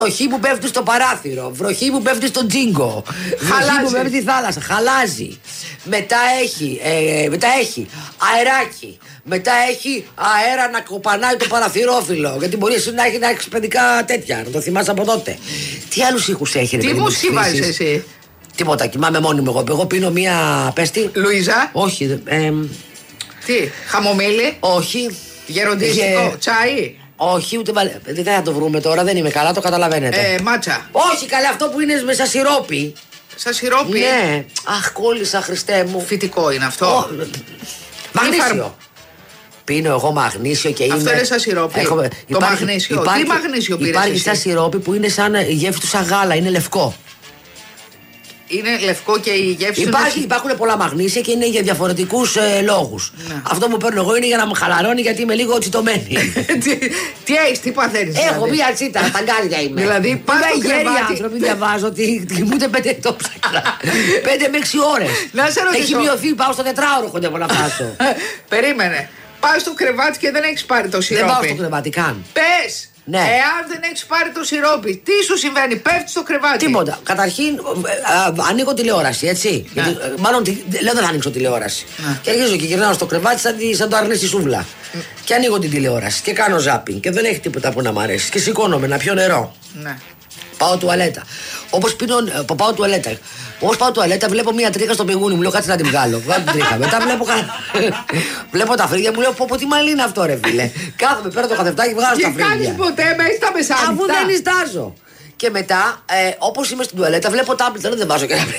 Βροχή που πέφτει στο παράθυρο, βροχή που πέφτει στο τζίγκο, βροχή που πέφτει στη θάλασσα, χαλάζει. Μετά έχει αεράκι. Μετά έχει αέρα να κοπανάει το παραθυρόφυλλο. Γιατί μπορεί εσύ να έχεις παιδικά τέτοια, να το θυμάσαι από τότε. Τι άλλους ήχους έχει, ρε παιδί? Τι μουσική βάζεις εσύ? Τίποτα, κοιμάμαι μόνη μου. Εγώ πίνω μία πέστη. Λουίζα. Όχι. Τι, χαμομήλι. Όχι. Γεροντίστικο, τσάι. Όχι, ούτε δεν θα το βρούμε τώρα, δεν είμαι καλά, το καταλαβαίνετε. Μάτσα. Όχι, καλά, αυτό που είναι με σαν σιρόπι. Σαν σιρόπι. Ναι. Αχ, κόλλησα, Χριστέ μου. Φυτικό είναι αυτό. Μαγνήσιο. Πίνω εγώ μαγνήσιο και είναι. Αυτό είναι σαν σιρόπι. Το μαγνήσιο. Τι μαγνήσιο πήρες? Υπάρχει σαν σιρόπι που είναι σαν η γεύση του σαν γάλα, είναι λευκό. Είναι λευκό και η γεύση του. Υπάρχουν πολλά μαγνήσια και είναι για διαφορετικούς λόγους. Ναι. Αυτό που παίρνω εγώ είναι για να μου χαλαρώνει, γιατί είμαι λίγο τσιτωμένη. Τι έχεις, τι παθαίνεις? Έχω μία τσίτα, ταγκάρια είμαι. Δηλαδή, πάντα οι γέροι άνθρωποι διαβάζω ότι κοιμούνται 5 με 6 ώρες. Να σε ρωτήσω. Έχει μειωθεί, πάω στο 4ωρο κοντεύω να φτάσω. Περίμενε. Πας στο κρεβάτι και δεν έχεις πάρει το σιρόπι. Δεν πάω στο κρεβάτι καν. Πες! Ναι. Εάν δεν έχεις πάρει το σιρόπι, τι σου συμβαίνει? Πέφτεις στο κρεβάτι. Τίποτα. Καταρχήν, ανοίγω τηλεόραση, έτσι. Ναι. Γιατί, μάλλον λέω δεν θα ανοίξω τηλεόραση. Ναι. Και αρχίζω και γυρνάω στο κρεβάτι σαν το αρνί στη σούβλα. Και ανοίγω την τηλεόραση και κάνω ζάπινγκ. Και δεν έχει τίποτα που να μ' αρέσει. Και σηκώνομαι να πιω νερό. Ναι. Πάω τουαλέτα. Όπως πάω τουαλέτα, βλέπω μία τρίχα στο πηγούνι μου. Λέω κάτσε να την βγάλω. Βγάλω την τρίχα. Μετά βλέπω τα φρύδια μου. Λέω πω τι μαλλί είναι αυτό, ρε φίλε. Κάθομαι, παίρνω το καθευτάκι, βγάζω τα φρύδια. Τι κάνεις ποτέ μέσα στα μεσάνυχτα? Αφού δεν νιστάζω. Και μετά, όπως είμαι στην τουαλέτα, βλέπω τάμπλετ. Δεν βάζω και να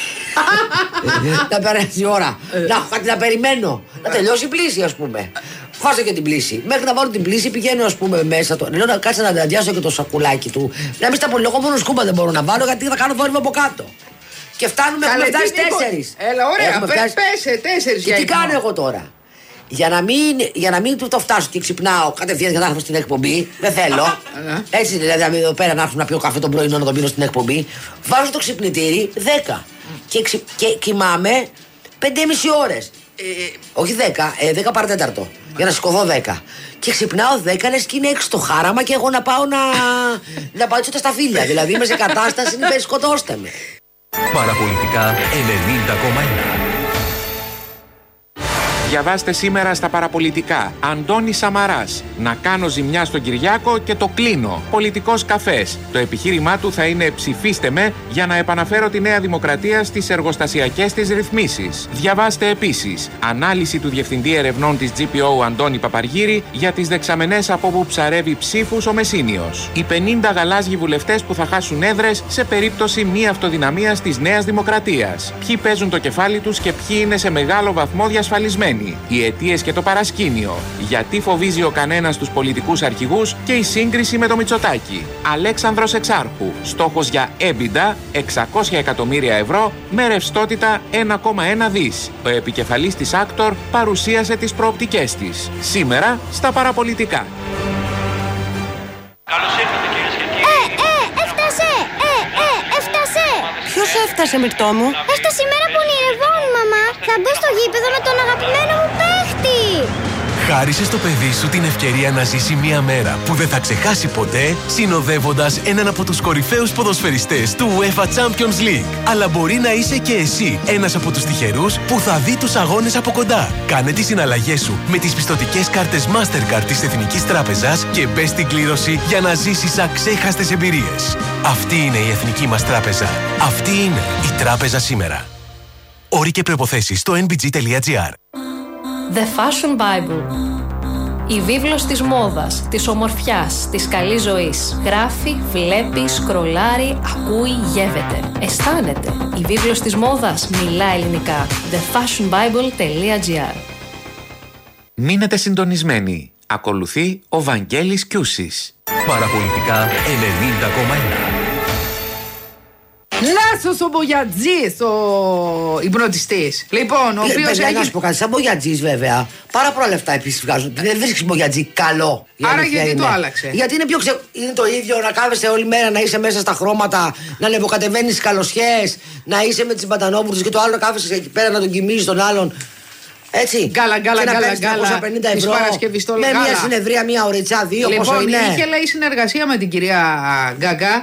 να περάσει η ώρα. Να έχω κάτι να περιμένω. Να τελειώσει η πλήση, ας πούμε. Βάζω και την πλήση. Μέχρι να βάλω την πλήση πηγαίνω, ας πούμε, μέσα. Λέω να κάτσε να αδειάσω και το σακουλάκι του. Να μην στα πολύ λόγω, μόνο σκούπα δεν μπορώ να βάλω, γιατί θα κάνω θόρυβο από κάτω. Και έχουμε φτάσει 4. Έλα, ωραία, πέσε 4. Και τι κάνω εγώ τώρα? Για να μην το φτάσω και ξυπνάω κατευθείαν για να έρθω στην εκπομπή. Δεν θέλω. Έτσι δηλαδή, εδώ πέρα να έρθω να πιω καφέ τον πρωινό να τον πίνω στην εκπομπή. Βάζω το ξυπνητήρι 10. Και κοιμάμαι 5,5 ώρες. Όχι 10 παρατέταρτο. Για να σηκωθώ 10. Και ξυπνάω 10, λες και είναι 6 το χάραμα και εγώ να πάω να πάω στα φίλια. Δηλαδή είμαι σε κατάσταση να σκοτώστε με. Παραπολιτικά 90,1. Διαβάστε σήμερα στα παραπολιτικά. Αντώνης Σαμαράς. Να κάνω ζημιά στον Κυριάκο και το κλείνω. Πολιτικός καφές. Το επιχείρημά του θα είναι ψηφίστε με για να επαναφέρω τη Νέα Δημοκρατία στις εργοστασιακές της ρυθμίσεις. Διαβάστε επίσης ανάλυση του Διευθυντή Ερευνών της GPO Αντώνη Παπαργύρη για τις δεξαμενές από όπου ψαρεύει ψήφους ο Μεσίνιος. Οι 50 γαλάζιοι βουλευτές που θα χάσουν έδρες σε περίπτωση μη αυτοδυναμίας της Νέας Δημοκρατίας. Ποιοι παίζουν το κεφάλι τους και ποιοι είναι σε μεγάλο βαθμό διασφαλισμένοι. Οι αιτίες και το παρασκήνιο. Γιατί φοβίζει ο κανένας τους πολιτικούς αρχηγούς και η σύγκριση με το Μητσοτάκη. Αλέξανδρος Εξάρχου. Στόχος για EBITDA 600 εκατομμύρια ευρώ με ρευστότητα 1,1 δις. Ο επικεφαλής της Άκτορ παρουσίασε τις προοπτικές της. Σήμερα στα παραπολιτικά. Καλώς ήρθατε κυρίες και κύριοι. Έφτασε! Ποιος έφτασε, Μυρτώ μου? Έφτασε η μέρα που ονειρευόμουν, μαμά. Θα μπω στο γήπεδο με τον αγαπημένο μου παίχτη. Χάρισε στο παιδί σου την ευκαιρία να ζήσει μια μέρα που δεν θα ξεχάσει ποτέ, συνοδεύοντας έναν από τους κορυφαίους ποδοσφαιριστές του UEFA Champions League. Αλλά μπορεί να είσαι και εσύ ένας από τους τυχερούς που θα δει τους αγώνες από κοντά. Κάνε τις συναλλαγές σου με τις πιστωτικές κάρτες Mastercard της Εθνικής Τράπεζας και μπες στην κλήρωση για να ζήσεις αξέχαστες εμπειρίες. Αυτή είναι η Εθνική μας Τράπεζα. Αυτή είναι η Τράπεζα σήμερα. Όροι και προϋποθέσεις στο nbg.gr. The Fashion Bible. Η βίβλος της μόδας, της ομορφιάς, της καλής ζωής. Γράφει, βλέπει, σκρολάρει, ακούει, γεύεται. Αισθάνεται. Η βίβλος της μόδας μιλά ελληνικά. thefashionbible.gr. Μείνετε συντονισμένοι. Ακολουθεί ο Βαγγέλης Κιούσης. Παραπολιτικά 90,1. Λάσος ο Μπογιατζής, ο υπνοτιστής. Λοιπόν, ο οποίος έχει... Να σου πω κάτι, σαν Μπογιατζής βέβαια, πάρα πολλά λεφτά επίσης βγάζουν. Δεν βρίσκεις Μπογιατζή καλό. Άρα γιατί το άλλαξε? Γιατί είναι είναι το ίδιο να κάθεσαι όλη μέρα, να είσαι μέσα στα χρώματα, να ανεβοκατεβαίνεις τις καλοσιές, να είσαι με τις μπατανόβουρτες και το άλλο να κάθεσαι εκεί πέρα να τον κοιμίζεις τον άλλον. Έτσι. Γκάλα, και να παίρνεις 350 της ευρώ. Παρασκευής στο με Γάλα. μια συνεδρία, μια ωρίτσα, δύο, πόσο Λοιπόν, είναι. είχε λέει συνεργασία με την κυρία Γκάγκα.